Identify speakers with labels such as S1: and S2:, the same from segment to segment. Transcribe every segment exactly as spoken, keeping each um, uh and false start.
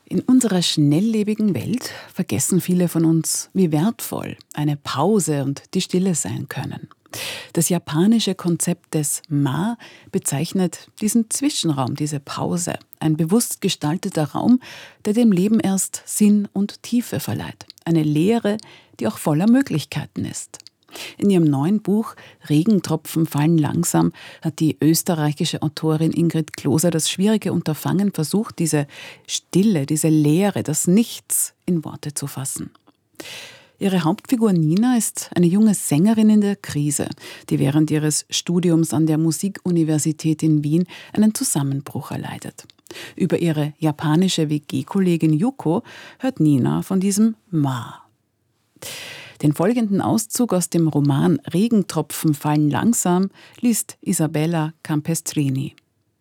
S1: In unserer schnelllebigen Welt vergessen viele von uns, wie wertvoll eine Pause und die Stille sein können. Das japanische Konzept des Ma bezeichnet diesen Zwischenraum, diese Pause. Ein bewusst gestalteter Raum, der dem Leben erst Sinn und Tiefe verleiht. Eine Leere, die auch voller Möglichkeiten ist. In ihrem neuen Buch »Regentropfen fallen langsam« hat die österreichische Autorin Ingrid Kloser das schwierige Unterfangen versucht, diese Stille, diese Leere, das Nichts in Worte zu fassen. Ihre Hauptfigur Nina ist eine junge Sängerin in der Krise, die während ihres Studiums an der Musikuniversität in Wien einen Zusammenbruch erleidet. Über ihre japanische W G-Kollegin Yuko hört Nina von diesem Ma. Den folgenden Auszug aus dem Roman »Regentropfen fallen langsam« liest Isabella Campestrini.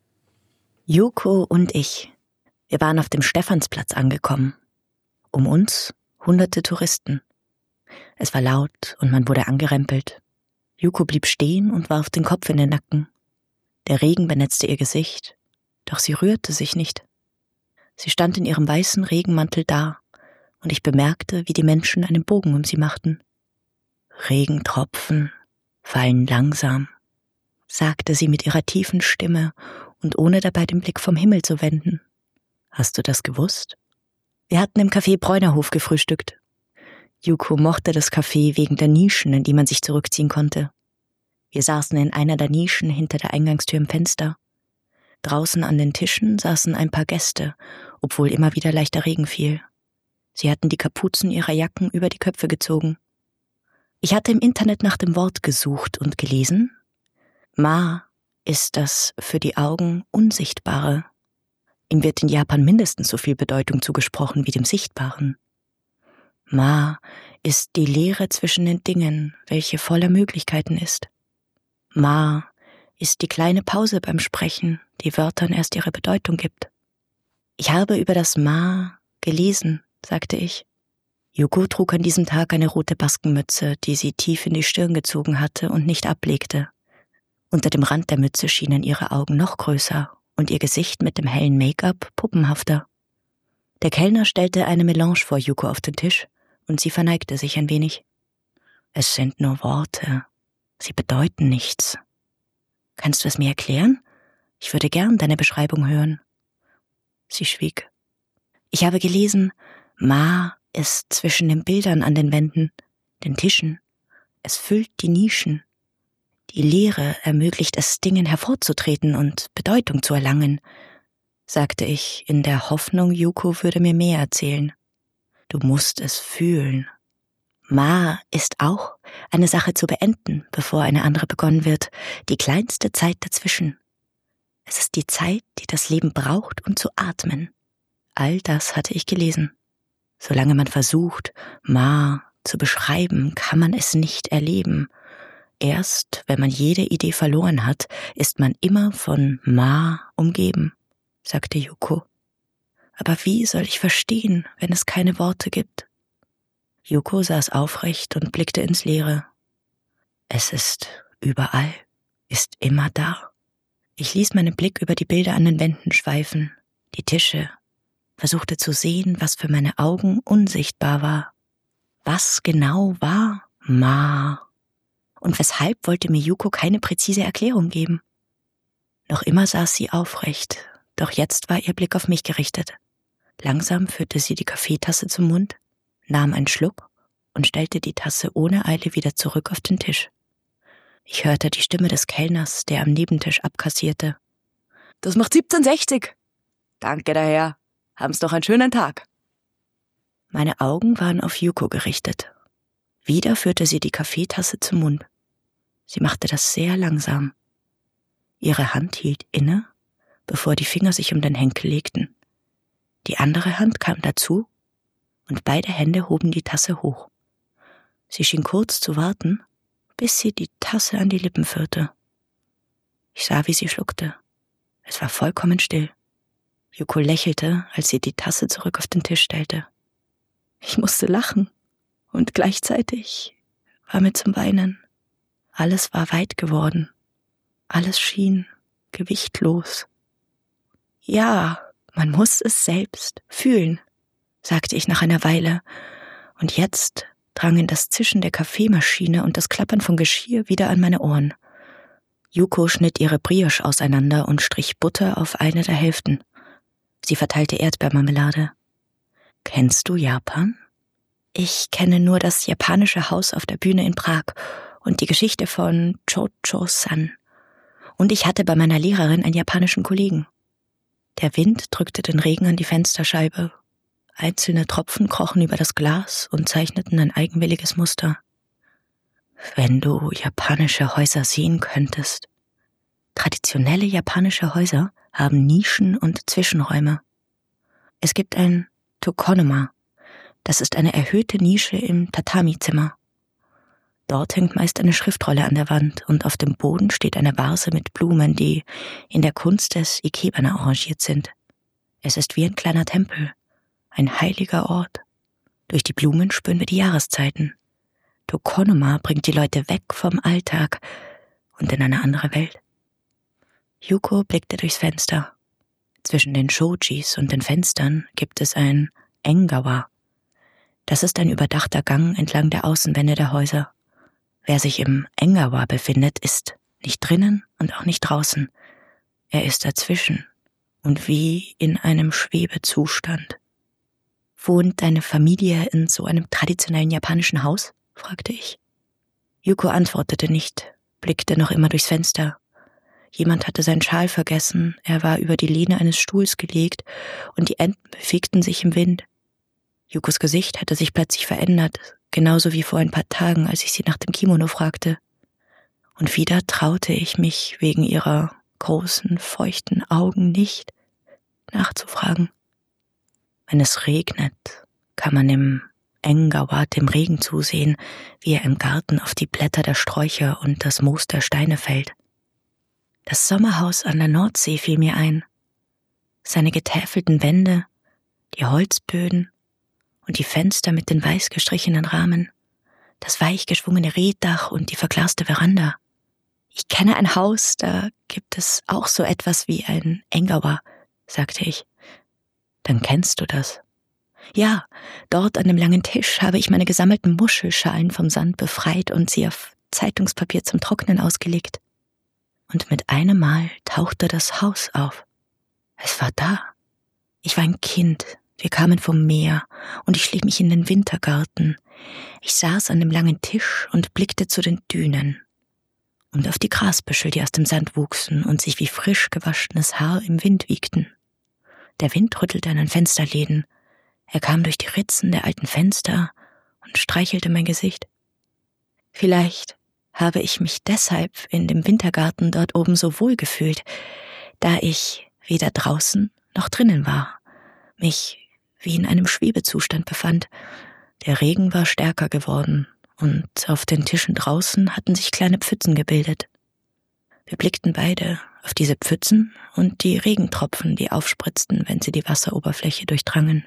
S2: Yuko und ich. Wir waren auf dem Stephansplatz angekommen. Um uns hunderte Touristen. Es war laut und man wurde angerempelt. Yuko blieb stehen und warf den Kopf in den Nacken. Der Regen benetzte ihr Gesicht, doch sie rührte sich nicht. Sie stand in ihrem weißen Regenmantel da, und ich bemerkte, wie die Menschen einen Bogen um sie machten. »Regentropfen fallen langsam«, sagte sie mit ihrer tiefen Stimme und ohne dabei den Blick vom Himmel zu wenden. »Hast du das gewusst?« Wir hatten im Café Bräunerhof gefrühstückt. Yuko mochte das Café wegen der Nischen, in die man sich zurückziehen konnte. Wir saßen in einer der Nischen hinter der Eingangstür im Fenster. Draußen an den Tischen saßen ein paar Gäste, obwohl immer wieder leichter Regen fiel. Sie hatten die Kapuzen ihrer Jacken über die Köpfe gezogen. Ich hatte im Internet nach dem Wort gesucht und gelesen. Ma ist das für die Augen Unsichtbare. Ihm wird in Japan mindestens so viel Bedeutung zugesprochen wie dem Sichtbaren. Ma ist die Leere zwischen den Dingen, welche voller Möglichkeiten ist. Ma ist die kleine Pause beim Sprechen, die Wörtern erst ihre Bedeutung gibt. Ich habe über das Ma gelesen, sagte ich. Yuko trug an diesem Tag eine rote Baskenmütze, die sie tief in die Stirn gezogen hatte und nicht ablegte. Unter dem Rand der Mütze schienen ihre Augen noch größer und ihr Gesicht mit dem hellen Make-up puppenhafter. Der Kellner stellte eine Melange vor Yuko auf den Tisch und sie verneigte sich ein wenig. »Es sind nur Worte. Sie bedeuten nichts. Kannst du es mir erklären? Ich würde gern deine Beschreibung hören.« Sie schwieg. »Ich habe gelesen, Ma ist zwischen den Bildern an den Wänden, den Tischen. Es füllt die Nischen. Die Leere ermöglicht es, Dingen hervorzutreten und Bedeutung zu erlangen«, sagte ich, in der Hoffnung, Yuko würde mir mehr erzählen. »Du musst es fühlen. Ma ist auch eine Sache zu beenden, bevor eine andere begonnen wird, die kleinste Zeit dazwischen. Es ist die Zeit, die das Leben braucht, um zu atmen.« All das hatte ich gelesen. Solange man versucht, Ma zu beschreiben, kann man es nicht erleben. Erst, wenn man jede Idee verloren hat, ist man immer von Ma umgeben, sagte Yuko. Aber wie soll ich verstehen, wenn es keine Worte gibt? Yuko saß aufrecht und blickte ins Leere. Es ist überall, ist immer da. Ich ließ meinen Blick über die Bilder an den Wänden schweifen, die Tische, versuchte zu sehen, was für meine Augen unsichtbar war. Was genau war Ma? Und weshalb wollte mir Yuko keine präzise Erklärung geben? Noch immer saß sie aufrecht, doch jetzt war ihr Blick auf mich gerichtet. Langsam führte sie die Kaffeetasse zum Mund, nahm einen Schluck und stellte die Tasse ohne Eile wieder zurück auf den Tisch. Ich hörte die Stimme des Kellners, der am Nebentisch abkassierte. »Das macht siebzehn sechzig. »Danke, der Herr. Haben's doch einen schönen Tag.« Meine Augen waren auf Yuko gerichtet. Wieder führte sie die Kaffeetasse zum Mund. Sie machte das sehr langsam. Ihre Hand hielt inne, bevor die Finger sich um den Henkel legten. Die andere Hand kam dazu und beide Hände hoben die Tasse hoch. Sie schien kurz zu warten, bis sie die Tasse an die Lippen führte. Ich sah, wie sie schluckte. Es war vollkommen still. Yuko lächelte, als sie die Tasse zurück auf den Tisch stellte. Ich musste lachen und gleichzeitig war mir zum Weinen. Alles war weit geworden. Alles schien gewichtlos. Ja, Man muss es selbst fühlen, sagte ich nach einer Weile, und jetzt drangen das Zischen der Kaffeemaschine und das Klappern von Geschirr wieder an meine Ohren. Yuko schnitt ihre Brioche auseinander und strich Butter auf eine der Hälften. Sie verteilte Erdbeermarmelade. »Kennst du Japan?« »Ich kenne nur das japanische Haus auf der Bühne in Prag und die Geschichte von Cho-Cho-san. Und ich hatte bei meiner Lehrerin einen japanischen Kollegen.« Der Wind drückte den Regen an die Fensterscheibe. Einzelne Tropfen krochen über das Glas und zeichneten ein eigenwilliges Muster. »Wenn du japanische Häuser sehen könntest.« Traditionelle japanische Häuser haben Nischen und Zwischenräume. Es gibt ein Tokonoma. Das ist eine erhöhte Nische im Tatami-Zimmer. Dort hängt meist eine Schriftrolle an der Wand und auf dem Boden steht eine Vase mit Blumen, die in der Kunst des Ikebana arrangiert sind. Es ist wie ein kleiner Tempel, ein heiliger Ort. Durch die Blumen spüren wir die Jahreszeiten. Tokonoma bringt die Leute weg vom Alltag und in eine andere Welt. Yuko blickte durchs Fenster. Zwischen den Shojis und den Fenstern gibt es ein Engawa. Das ist ein überdachter Gang entlang der Außenwände der Häuser. Wer sich im Engawa befindet, ist nicht drinnen und auch nicht draußen. Er ist dazwischen und wie in einem Schwebezustand. »Wohnt deine Familie in so einem traditionellen japanischen Haus?« fragte ich. Yuko antwortete nicht, blickte noch immer durchs Fenster. Jemand hatte seinen Schal vergessen, er war über die Lehne eines Stuhls gelegt und die Enden bewegten sich im Wind. Yukos Gesicht hatte sich plötzlich verändert, genauso wie vor ein paar Tagen, als ich sie nach dem Kimono fragte. Und wieder traute ich mich wegen ihrer großen, feuchten Augen nicht, nachzufragen. Wenn es regnet, kann man im Engawa dem Regen zusehen, wie er im Garten auf die Blätter der Sträucher und das Moos der Steine fällt. Das Sommerhaus an der Nordsee fiel mir ein. Seine getäfelten Wände, die Holzböden und die Fenster mit den weiß gestrichenen Rahmen, das weich geschwungene Reetdach und die verglaste Veranda. »Ich kenne ein Haus, da gibt es auch so etwas wie ein Engawa«, sagte ich. »Dann kennst du das.« »Ja, dort an dem langen Tisch habe ich meine gesammelten Muschelschalen vom Sand befreit und sie auf Zeitungspapier zum Trocknen ausgelegt.« Und mit einem Mal tauchte das Haus auf. Es war da. Ich war ein Kind. Wir kamen vom Meer und ich schlich mich in den Wintergarten. Ich saß an dem langen Tisch und blickte zu den Dünen und auf die Grasbüschel, die aus dem Sand wuchsen und sich wie frisch gewaschenes Haar im Wind wiegten. Der Wind rüttelte an den Fensterläden. Er kam durch die Ritzen der alten Fenster und streichelte mein Gesicht. Vielleicht habe ich mich deshalb in dem Wintergarten dort oben so wohl gefühlt, da ich weder draußen noch drinnen war, mich wie in einem Schwebezustand befand. Der Regen war stärker geworden und auf den Tischen draußen hatten sich kleine Pfützen gebildet. Wir blickten beide auf diese Pfützen und die Regentropfen, die aufspritzten, wenn sie die Wasseroberfläche durchdrangen.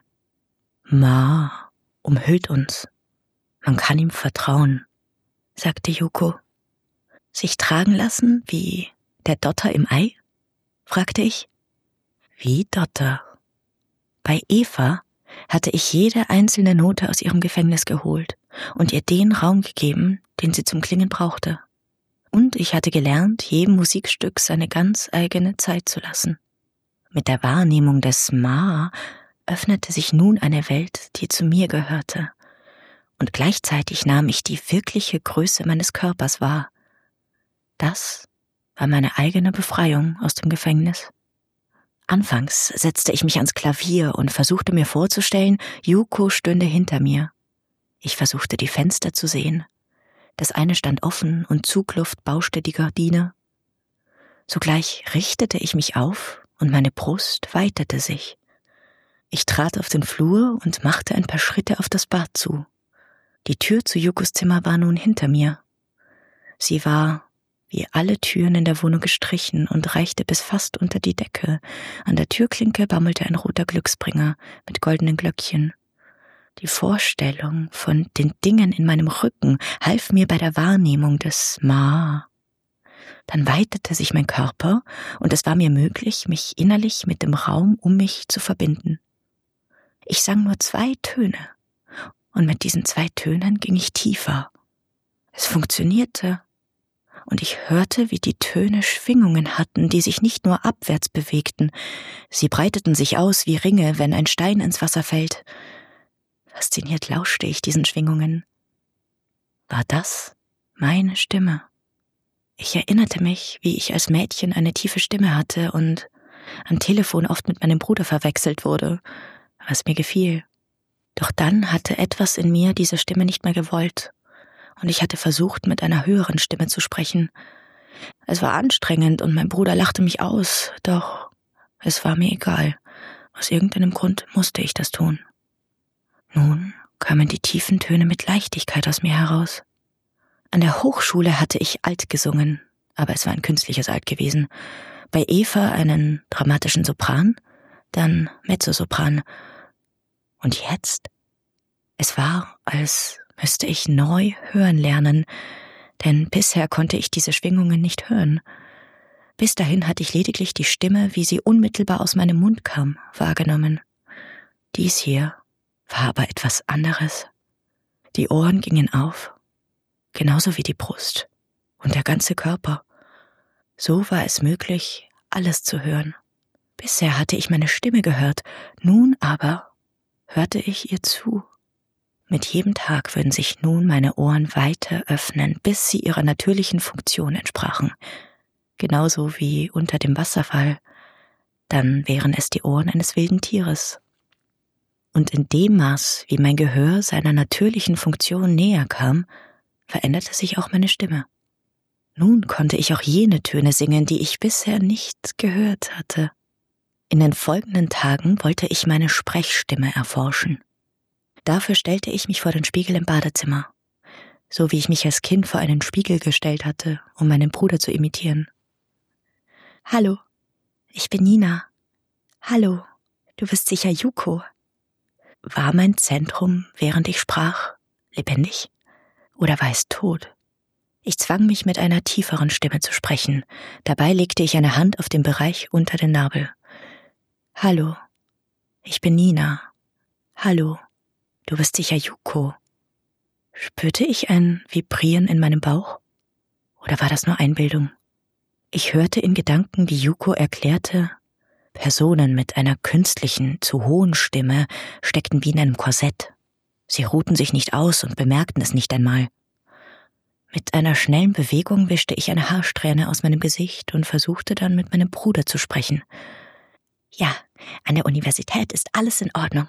S2: Ma umhüllt uns. Man kann ihm vertrauen, sagte Yuko. »Sich tragen lassen wie der Dotter im Ei?« fragte ich. »Wie Dotter?« Bei Eva hatte ich jede einzelne Note aus ihrem Gefängnis geholt und ihr den Raum gegeben, den sie zum Klingen brauchte. Und ich hatte gelernt, jedem Musikstück seine ganz eigene Zeit zu lassen. Mit der Wahrnehmung des Ma öffnete sich nun eine Welt, die zu mir gehörte. Und gleichzeitig nahm ich die wirkliche Größe meines Körpers wahr. Das war meine eigene Befreiung aus dem Gefängnis. Anfangs setzte ich mich ans Klavier und versuchte mir vorzustellen, Yuko stünde hinter mir. Ich versuchte die Fenster zu sehen. Das eine stand offen und Zugluft bauschte die Gardine. Sogleich richtete ich mich auf und meine Brust weitete sich. Ich trat auf den Flur und machte ein paar Schritte auf das Bad zu. Die Tür zu Yukos Zimmer war nun hinter mir. Sie war wie alle Türen in der Wohnung gestrichen und reichte bis fast unter die Decke. An der Türklinke baumelte ein roter Glücksbringer mit goldenen Glöckchen. Die Vorstellung von den Dingen in meinem Rücken half mir bei der Wahrnehmung des Ma. Dann weitete sich mein Körper und es war mir möglich, mich innerlich mit dem Raum um mich zu verbinden. Ich sang nur zwei Töne und mit diesen zwei Tönen ging ich tiefer. Es funktionierte und ich hörte, wie die Töne Schwingungen hatten, die sich nicht nur abwärts bewegten, sie breiteten sich aus wie Ringe, wenn ein Stein ins Wasser fällt. Fasziniert lauschte ich diesen Schwingungen. War das meine Stimme? Ich erinnerte mich, wie ich als Mädchen eine tiefe Stimme hatte und am Telefon oft mit meinem Bruder verwechselt wurde, was mir gefiel. Doch dann hatte etwas in mir diese Stimme nicht mehr gewollt und ich hatte versucht, mit einer höheren Stimme zu sprechen. Es war anstrengend und mein Bruder lachte mich aus, doch es war mir egal. Aus irgendeinem Grund musste ich das tun. Nun kamen die tiefen Töne mit Leichtigkeit aus mir heraus. An der Hochschule hatte ich Alt gesungen, aber es war ein künstliches Alt gewesen. Bei Eva einen dramatischen Sopran, dann Mezzosopran. Und jetzt? Es war, als müsste ich neu hören lernen, denn bisher konnte ich diese Schwingungen nicht hören. Bis dahin hatte ich lediglich die Stimme, wie sie unmittelbar aus meinem Mund kam, wahrgenommen. Dies hier war aber etwas anderes. Die Ohren gingen auf, genauso wie die Brust und der ganze Körper. So war es möglich, alles zu hören. Bisher hatte ich meine Stimme gehört, nun aber hörte ich ihr zu. Mit jedem Tag würden sich nun meine Ohren weiter öffnen, bis sie ihrer natürlichen Funktion entsprachen. Genauso wie unter dem Wasserfall. Dann wären es die Ohren eines wilden Tieres. Und in dem Maß, wie mein Gehör seiner natürlichen Funktion näher kam, veränderte sich auch meine Stimme. Nun konnte ich auch jene Töne singen, die ich bisher nicht gehört hatte. In den folgenden Tagen wollte ich meine Sprechstimme erforschen. Dafür stellte ich mich vor den Spiegel im Badezimmer, so wie ich mich als Kind vor einen Spiegel gestellt hatte, um meinen Bruder zu imitieren. »Hallo, ich bin Nina. Hallo, du bist sicher Yuko.« War mein Zentrum, während ich sprach, lebendig oder war es tot? Ich zwang mich, mit einer tieferen Stimme zu sprechen. Dabei legte ich eine Hand auf den Bereich unter den Nabel. »Hallo, ich bin Nina. Hallo, du bist sicher Yuko.« Spürte ich ein Vibrieren in meinem Bauch? Oder war das nur Einbildung? Ich hörte in Gedanken, wie Yuko erklärte, Personen mit einer künstlichen, zu hohen Stimme steckten wie in einem Korsett. Sie ruhten sich nicht aus und bemerkten es nicht einmal. Mit einer schnellen Bewegung wischte ich eine Haarsträhne aus meinem Gesicht und versuchte dann mit meinem Bruder zu sprechen. »Ja, an der Universität ist alles in Ordnung.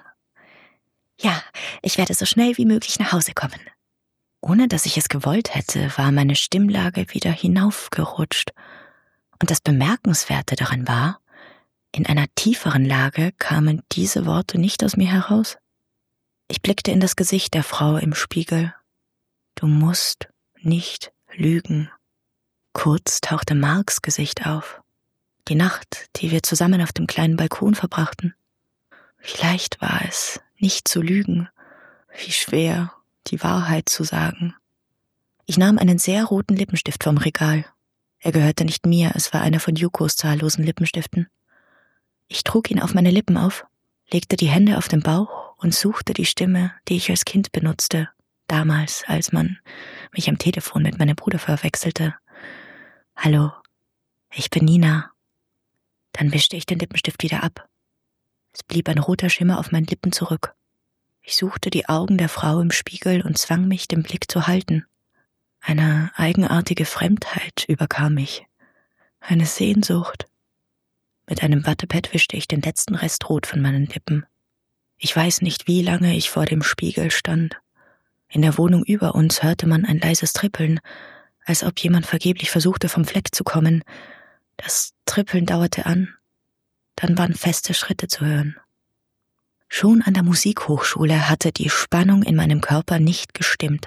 S2: Ja, ich werde so schnell wie möglich nach Hause kommen.« Ohne dass ich es gewollt hätte, war meine Stimmlage wieder hinaufgerutscht. Und das Bemerkenswerte daran war, in einer tieferen Lage kamen diese Worte nicht aus mir heraus. Ich blickte in das Gesicht der Frau im Spiegel. »Du musst nicht lügen.« Kurz tauchte Marks Gesicht auf. Die Nacht, die wir zusammen auf dem kleinen Balkon verbrachten. Wie leicht war es, nicht zu lügen. Wie schwer, die Wahrheit zu sagen. Ich nahm einen sehr roten Lippenstift vom Regal. Er gehörte nicht mir, es war einer von Yukos zahllosen Lippenstiften. Ich trug ihn auf meine Lippen auf, legte die Hände auf den Bauch und suchte die Stimme, die ich als Kind benutzte, damals, als man mich am Telefon mit meinem Bruder verwechselte. »Hallo, ich bin Nina.« Dann wischte ich den Lippenstift wieder ab. Es blieb ein roter Schimmer auf meinen Lippen zurück. Ich suchte die Augen der Frau im Spiegel und zwang mich, den Blick zu halten. Eine eigenartige Fremdheit überkam mich. Eine Sehnsucht. Mit einem Wattepad wischte ich den letzten Rest Rot von meinen Lippen. Ich weiß nicht, wie lange ich vor dem Spiegel stand. In der Wohnung über uns hörte man ein leises Trippeln, als ob jemand vergeblich versuchte, vom Fleck zu kommen. Das Trippeln dauerte an. Dann waren feste Schritte zu hören. Schon an der Musikhochschule hatte die Spannung in meinem Körper nicht gestimmt.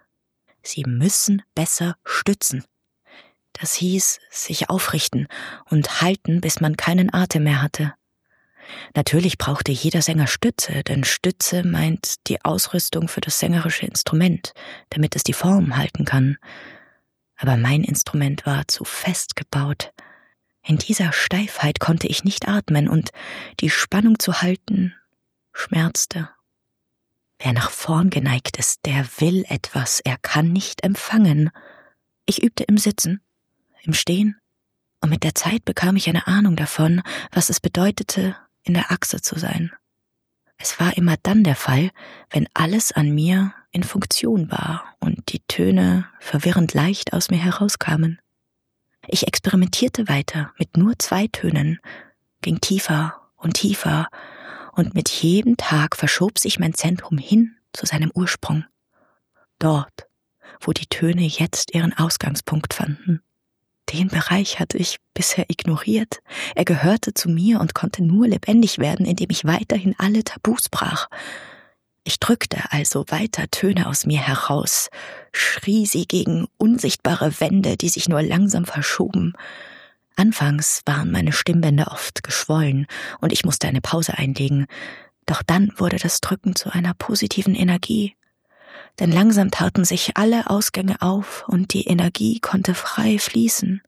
S2: Sie müssen besser stützen. Das hieß, sich aufrichten und halten, bis man keinen Atem mehr hatte. Natürlich brauchte jeder Sänger Stütze, denn Stütze meint die Ausrüstung für das sängerische Instrument, damit es die Form halten kann. Aber mein Instrument war zu fest gebaut. In dieser Steifheit konnte ich nicht atmen und die Spannung zu halten schmerzte. Wer nach vorn geneigt ist, der will etwas, er kann nicht empfangen. Ich übte im Sitzen, im Stehen, und mit der Zeit bekam ich eine Ahnung davon, was es bedeutete, in der Achse zu sein. Es war immer dann der Fall, wenn alles an mir in Funktion war und die Töne verwirrend leicht aus mir herauskamen. Ich experimentierte weiter mit nur zwei Tönen, ging tiefer und tiefer, und mit jedem Tag verschob sich mein Zentrum hin zu seinem Ursprung. Dort, wo die Töne jetzt ihren Ausgangspunkt fanden. Den Bereich hatte ich bisher ignoriert. Er gehörte zu mir und konnte nur lebendig werden, indem ich weiterhin alle Tabus brach. Ich drückte also weiter Töne aus mir heraus, schrie sie gegen unsichtbare Wände, die sich nur langsam verschoben. Anfangs waren meine Stimmbänder oft geschwollen und ich musste eine Pause einlegen. Doch dann wurde das Drücken zu einer positiven Energie. Denn langsam taten sich alle Ausgänge auf und die Energie konnte frei fließen.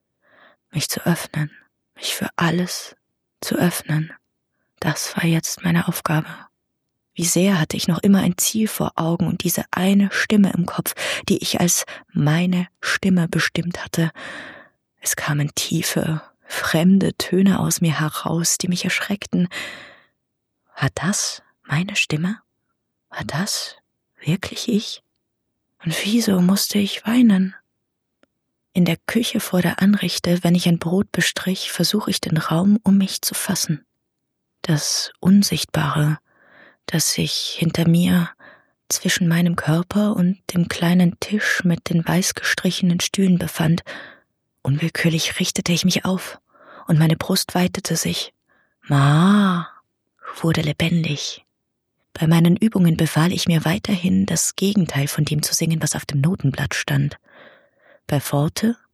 S2: Mich zu öffnen, mich für alles zu öffnen, das war jetzt meine Aufgabe. Wie sehr hatte ich noch immer ein Ziel vor Augen und diese eine Stimme im Kopf, die ich als meine Stimme bestimmt hatte. Es kamen tiefe, fremde Töne aus mir heraus, die mich erschreckten. War das meine Stimme? War das wirklich ich? Und wieso musste ich weinen? In der Küche vor der Anrichte, wenn ich ein Brot bestrich, versuche ich den Raum um mich zu fassen. Das Unsichtbare, das sich hinter mir zwischen meinem Körper und dem kleinen Tisch mit den weiß gestrichenen Stühlen befand. Unwillkürlich richtete ich mich auf und meine Brust weitete sich. Ma wurde lebendig. Bei meinen Übungen befahl ich mir weiterhin, das Gegenteil von dem zu singen, was auf dem Notenblatt stand. Bei Forte